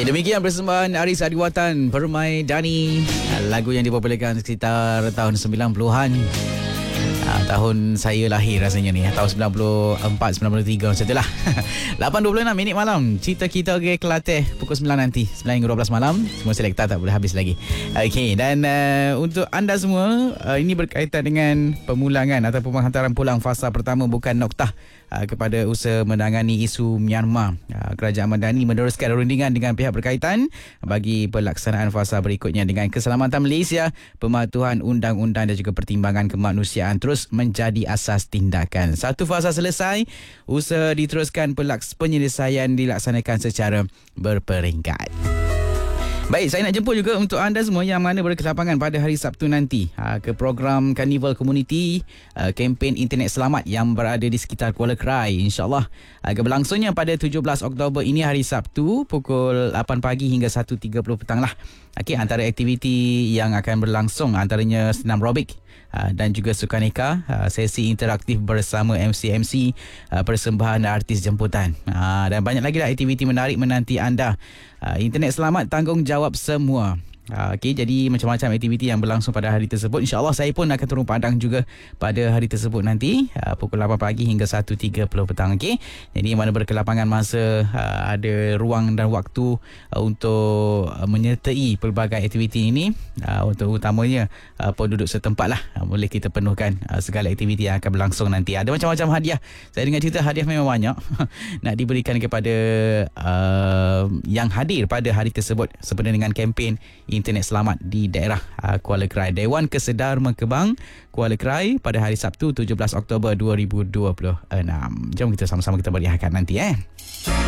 Demikian persembahan Aris Adiwatan Permai Dani, lagu yang dipopularkan sekitar tahun 90-an. Tahun saya lahir rasanya ni, tahun 94, 93 macam itulah. 8.26 minit malam. Cerita kita ke Kelatih pukul 9 nanti, 9 hingga 12 malam. Semua selekta tak boleh habis lagi. Okey, dan untuk anda semua, ini berkaitan dengan pemulangan atau penghantaran pulang fasa pertama bukan noktah kepada usaha menangani isu Myanmar. Kerajaan Madani meneruskan rundingan dengan pihak berkaitan bagi pelaksanaan fasa berikutnya dengan keselamatan Malaysia, pematuhan undang-undang dan juga pertimbangan kemanusiaan terus menjadi asas tindakan. Satu fasa selesai, usaha diteruskan, penyelesaian dilaksanakan secara berperingkat. Baik, saya nak jemput juga untuk anda semua yang mana berada ke lapangan pada hari Sabtu nanti ke program Carnival Community, kempen Internet Selamat yang berada di sekitar Kuala Krai. InsyaAllah berlangsungnya pada 17 Oktober ini, hari Sabtu, pukul 8 pagi hingga 1.30 petang lah. Okey, antara aktiviti yang akan berlangsung antaranya senam aerobik dan juga sukaneka, sesi interaktif bersama MC-MC, persembahan artis jemputan, dan banyak lagi lah aktiviti menarik menanti anda. Internet Selamat, tanggungjawab semua. Okey, jadi macam-macam aktiviti yang berlangsung pada hari tersebut. InsyaAllah saya pun akan turun padang juga pada hari tersebut nanti, pukul 8 pagi hingga 1.30 petang. Okey, jadi mana berkelapangan masa, ada ruang dan waktu untuk menyertai pelbagai aktiviti ini, untuk utamanya penduduk setempat lah. Boleh kita penuhkan segala aktiviti yang akan berlangsung nanti. Ada macam-macam hadiah. Saya dengar cerita hadiah memang banyak nak diberikan kepada yang hadir pada hari tersebut sebenarnya dengan kempen Internet Selamat di daerah Kuala Krai. Dewan Kesedar Kebang Kuala Krai pada hari Sabtu 17 Oktober 2026. Jom kita sama-sama kita meriahkan nanti.